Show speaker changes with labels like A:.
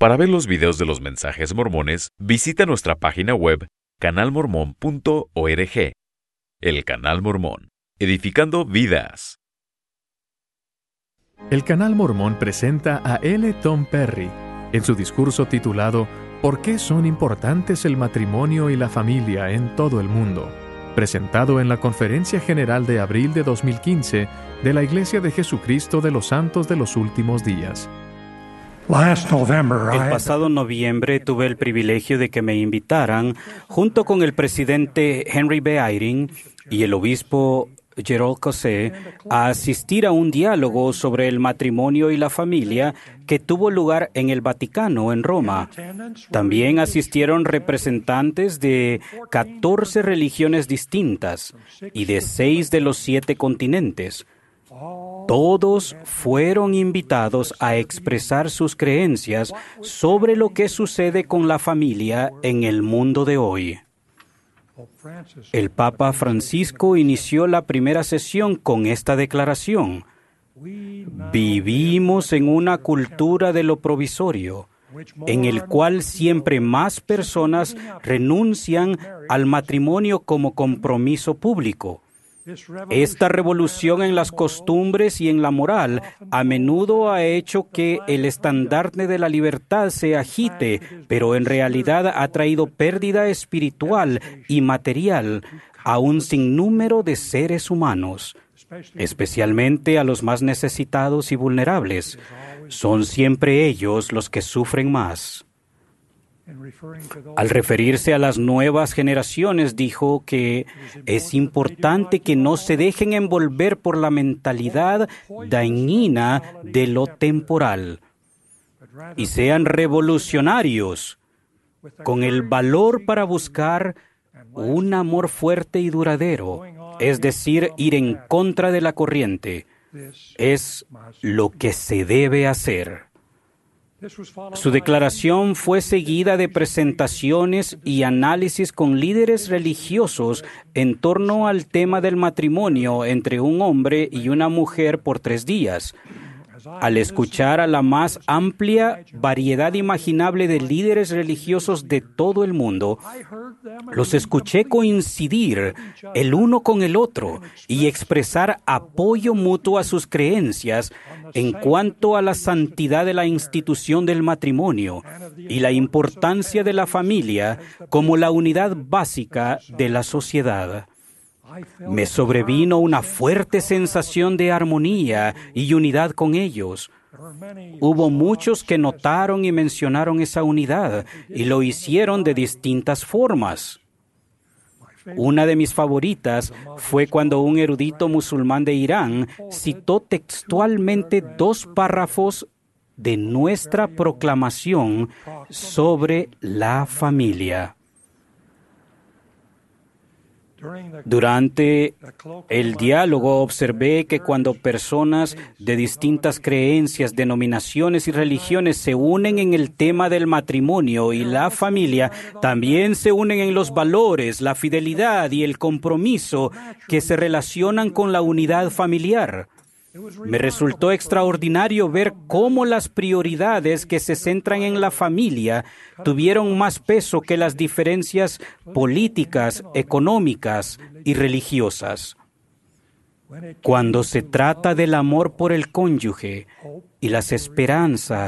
A: Para ver los videos de los mensajes mormones, visita nuestra página web canalmormon.org. El Canal Mormón, edificando vidas.
B: El Canal Mormón presenta a L. Tom Perry en su discurso titulado ¿Por qué son importantes el matrimonio y la familia en todo el mundo?, presentado en la Conferencia General de abril de 2015 de la Iglesia de Jesucristo de los Santos de los Últimos Días.
C: El pasado noviembre tuve el privilegio de que me invitaran, junto con el presidente Henry B. Eyring y el obispo Gerald Cosé, a asistir a un diálogo sobre el matrimonio y la familia que tuvo lugar en el Vaticano, en Roma. También asistieron representantes de 14 religiones distintas y de 6 de los 7 continentes. Todos fueron invitados a expresar sus creencias sobre lo que sucede con la familia en el mundo de hoy. El Papa Francisco inició la primera sesión con esta declaración: vivimos en una cultura de lo provisorio, en el cual siempre más personas renuncian al matrimonio como compromiso público. Esta revolución en las costumbres y en la moral a menudo ha hecho que el estandarte de la libertad se agite, pero en realidad ha traído pérdida espiritual y material a un sinnúmero de seres humanos, especialmente a los más necesitados y vulnerables. Son siempre ellos los que sufren más. Al referirse a las nuevas generaciones, dijo que es importante que no se dejen envolver por la mentalidad dañina de lo temporal y sean revolucionarios con el valor para buscar un amor fuerte y duradero, es decir, ir en contra de la corriente. Es lo que se debe hacer. Su declaración fue seguida de presentaciones y análisis con líderes religiosos en torno al tema del matrimonio entre un hombre y una mujer por 3 días. Al escuchar a la más amplia variedad imaginable de líderes religiosos de todo el mundo, los escuché coincidir el uno con el otro y expresar apoyo mutuo a sus creencias en cuanto a la santidad de la institución del matrimonio y la importancia de la familia como la unidad básica de la sociedad. Me sobrevino una fuerte sensación de armonía y unidad con ellos. Hubo muchos que notaron y mencionaron esa unidad y lo hicieron de distintas formas. Una de mis favoritas fue cuando un erudito musulmán de Irán citó textualmente 2 párrafos de nuestra proclamación sobre la familia. Durante el diálogo observé que cuando personas de distintas creencias, denominaciones y religiones se unen en el tema del matrimonio y la familia, también se unen en los valores, la fidelidad y el compromiso que se relacionan con la unidad familiar. Me resultó extraordinario ver cómo las prioridades que se centran en la familia tuvieron más peso que las diferencias políticas, económicas y religiosas. Cuando se trata del amor por el cónyuge y las esperanzas